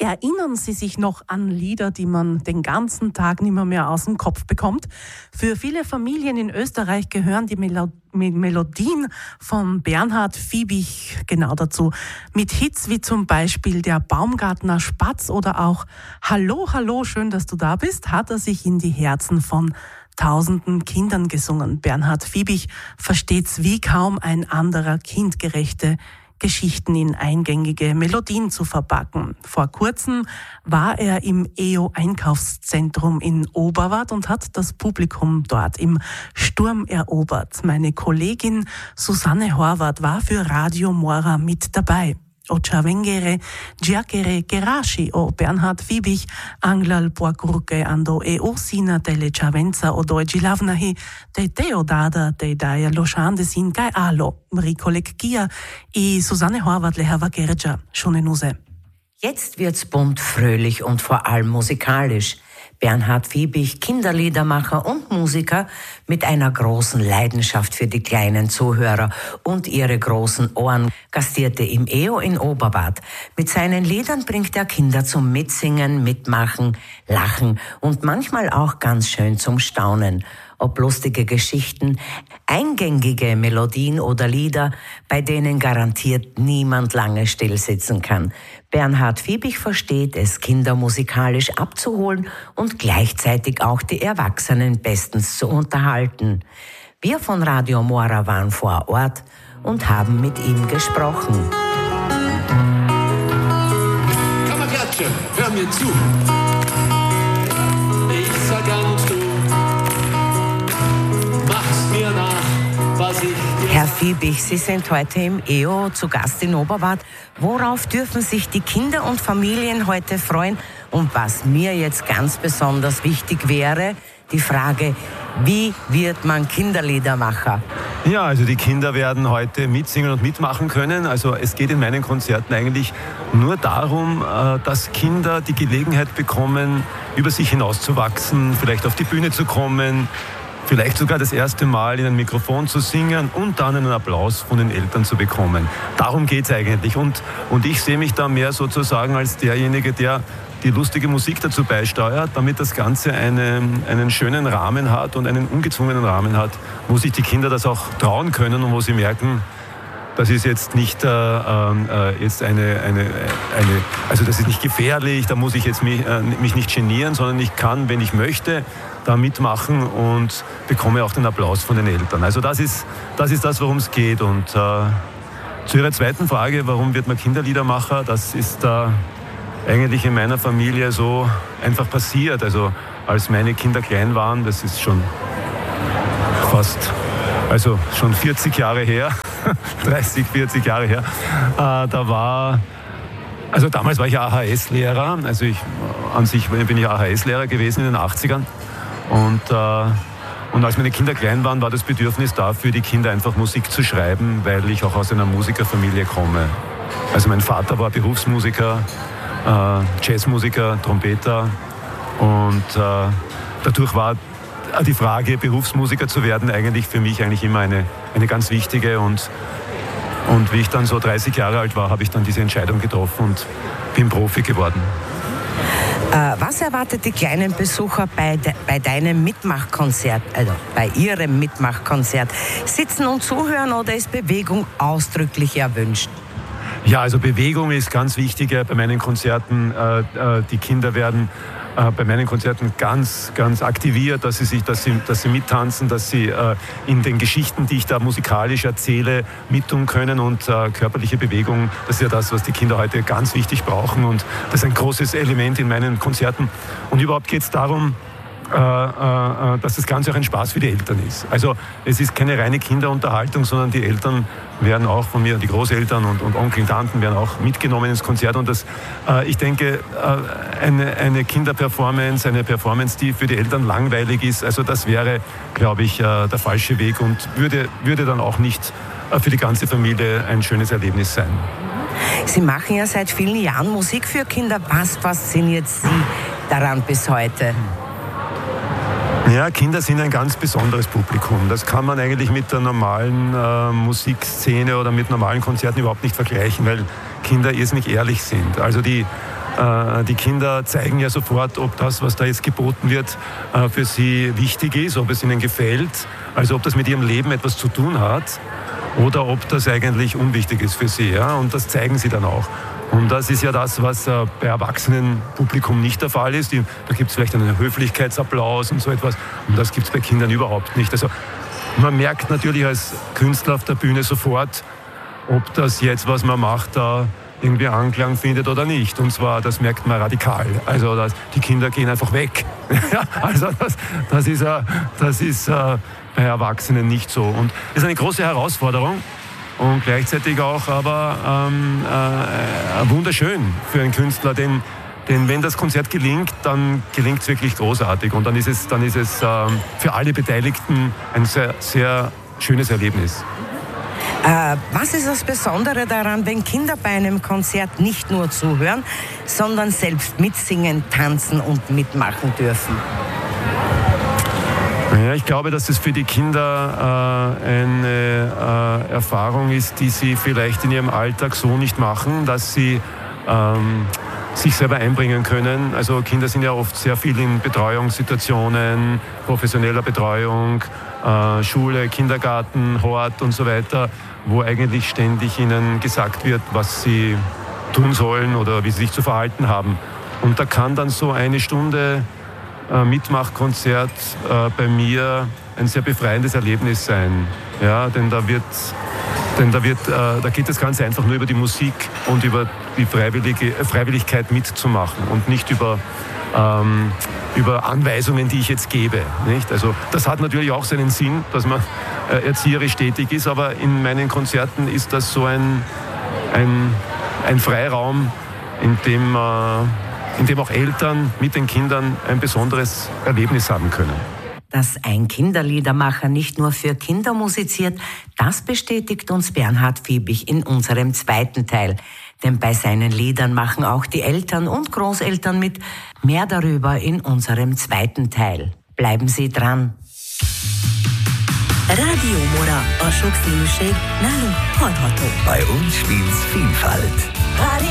Erinnern Sie sich noch an Lieder, die man den ganzen Tag nicht mehr aus dem Kopf bekommt? Für viele Familien in Österreich gehören die Melodien von Bernhard Fiebig genau dazu. Mit Hits wie zum Beispiel Der Baumgartner Spatz oder auch Hallo, hallo, schön, dass du da bist, hat er sich in die Herzen von tausenden Kindern gesungen. Bernhard Fiebig versteht's wie kaum ein anderer, kindgerechte Geschichten in eingängige Melodien zu verpacken. Vor kurzem war er im EO-Einkaufszentrum in Oberwart und hat das Publikum dort im Sturm erobert. Meine Kollegin Susanne Horvath war für Radio Mora mit dabei. O Chavengere, Giacere Gerashi, o Bernhard Fiebig, Anglal Poakurke ando e Ursina delle Chavenza o Doe Gilavnahi, de Teodada, de Daia Loshande sin Gai Alo, Rikolek Gia, i Susanne Horvath lehava Gerja, Schonenuse. Jetzt wird's bunt, fröhlich und vor allem musikalisch. Bernhard Fiebig, Kinderliedermacher und Musiker mit einer großen Leidenschaft für die kleinen Zuhörer und ihre großen Ohren, gastierte im EO in Oberwart. Mit seinen Liedern bringt er Kinder zum Mitsingen, Mitmachen, Lachen und manchmal auch ganz schön zum Staunen. Ob lustige Geschichten, eingängige Melodien oder Lieder, bei denen garantiert niemand lange stillsitzen kann. Bernhard Fiebig versteht es, Kinder musikalisch abzuholen und gleichzeitig auch die Erwachsenen bestens zu unterhalten. Wir von Radio Mora waren vor Ort und haben mit ihm gesprochen. Kameradchen, hör mir zu. Ich sag an und du machst mir nach, was ich dir. Herr Fiebig, Sie sind heute im EO zu Gast in Oberwart. Worauf dürfen sich die Kinder und Familien heute freuen? Und was mir jetzt ganz besonders wichtig wäre, die Frage, wie wird man Kinderliedermacher? Ja, also die Kinder werden heute mitsingen und mitmachen können. Also es geht in meinen Konzerten eigentlich nur darum, dass Kinder die Gelegenheit bekommen, über sich hinauszuwachsen, vielleicht auf die Bühne zu kommen, vielleicht sogar das erste Mal in ein Mikrofon zu singen und dann einen Applaus von den Eltern zu bekommen. Darum geht's eigentlich. Und ich sehe mich da mehr sozusagen als derjenige, der die lustige Musik dazu beisteuert, damit das Ganze einen schönen Rahmen hat und einen ungezwungenen Rahmen hat, wo sich die Kinder das auch trauen können und wo sie merken, das ist jetzt nicht jetzt also das ist nicht gefährlich, da muss ich jetzt mich nicht genieren, sondern ich kann, wenn ich möchte, da mitmachen und bekomme auch den Applaus von den Eltern. Also das ist das, worum es geht. Und zu Ihrer zweiten Frage, warum wird man Kinderliedermacher, das ist eigentlich in meiner Familie so einfach passiert. Also als meine Kinder klein waren, das ist schon schon 40 Jahre her, 30, 40 Jahre her, damals war ich AHS-Lehrer, also an sich bin ich AHS-Lehrer gewesen in den 80ern und als meine Kinder klein waren, war das Bedürfnis da, für die Kinder einfach Musik zu schreiben, weil ich auch aus einer Musikerfamilie komme. Also mein Vater war Berufsmusiker, Jazzmusiker, Trompeter und dadurch war die Frage, Berufsmusiker zu werden, eigentlich für mich immer eine ganz wichtige und wie ich dann so 30 Jahre alt war, habe ich dann diese Entscheidung getroffen und bin Profi geworden. Was erwartet die kleinen Besucher bei deinem Mitmachkonzert, also bei ihrem Mitmachkonzert? Sitzen und zuhören oder ist Bewegung ausdrücklich erwünscht? Ja, also Bewegung ist ganz wichtig bei meinen Konzerten. Die Kinder werden bei meinen Konzerten ganz, ganz aktiviert, dass sie mittanzen, dass sie in den Geschichten, die ich da musikalisch erzähle, mittun können und körperliche Bewegung, das ist ja das, was die Kinder heute ganz wichtig brauchen und das ist ein großes Element in meinen Konzerten. Und überhaupt geht es darum, dass das Ganze auch ein Spaß für die Eltern ist. Also es ist keine reine Kinderunterhaltung, sondern die Eltern werden auch von mir, die Großeltern und Onkel und Tanten werden auch mitgenommen ins Konzert. Und ich denke, eine Kinderperformance, eine Performance, die für die Eltern langweilig ist, also das wäre, glaube ich, der falsche Weg und würde dann auch nicht für die ganze Familie ein schönes Erlebnis sein. Sie machen ja seit vielen Jahren Musik für Kinder. Was fasziniert Sie daran bis heute? Ja, Kinder sind ein ganz besonderes Publikum. Das kann man eigentlich mit der normalen Musikszene oder mit normalen Konzerten überhaupt nicht vergleichen, weil Kinder irrsinnig ehrlich sind. Also die Die Kinder zeigen ja sofort, ob das, was da jetzt geboten wird, für sie wichtig ist, ob es ihnen gefällt, also ob das mit ihrem Leben etwas zu tun hat oder ob das eigentlich unwichtig ist für sie. Ja? Und das zeigen sie dann auch. Und das ist ja das, was bei Erwachsenenpublikum nicht der Fall ist. Da gibt es vielleicht einen Höflichkeitsapplaus und so etwas. Und das gibt es bei Kindern überhaupt nicht. Also man merkt natürlich als Künstler auf der Bühne sofort, ob das jetzt, was man macht, da irgendwie Anklang findet oder nicht. Und zwar, das merkt man radikal. Also die Kinder gehen einfach weg. Also das ist bei Erwachsenen nicht so. Und das ist eine große Herausforderung und gleichzeitig auch aber wunderschön für einen Künstler, denn wenn das Konzert gelingt, dann gelingt es wirklich großartig. Und dann ist es für alle Beteiligten ein sehr, sehr schönes Erlebnis. Was ist das Besondere daran, wenn Kinder bei einem Konzert nicht nur zuhören, sondern selbst mitsingen, tanzen und mitmachen dürfen? Ja, ich glaube, dass es für die Kinder eine Erfahrung ist, die sie vielleicht in ihrem Alltag so nicht machen, dass sie sich selber einbringen können. Also Kinder sind ja oft sehr viel in Betreuungssituationen, professioneller Betreuung, Schule, Kindergarten, Hort und so weiter, wo eigentlich ständig ihnen gesagt wird, was sie tun sollen oder wie sie sich zu verhalten haben. Und da kann dann so eine Stunde Mitmachkonzert bei mir ein sehr befreiendes Erlebnis sein. Ja, denn da geht das Ganze einfach nur über die Musik und über die Freiwilligkeit mitzumachen und nicht über Anweisungen, die ich jetzt gebe. Nicht? Also das hat natürlich auch seinen Sinn, dass man erzieherisch tätig ist, aber in meinen Konzerten ist das so ein Freiraum, in dem auch Eltern mit den Kindern ein besonderes Erlebnis haben können. Dass ein Kinderliedermacher nicht nur für Kinder musiziert, das bestätigt uns Bernhard Fiebig in unserem zweiten Teil. Denn bei seinen Liedern machen auch die Eltern und Großeltern mit. Mehr darüber in unserem zweiten Teil. Bleiben Sie dran. Rádió Mora, a sokszínűség nálunk hallható. Bei uns spielt's Vielfalt.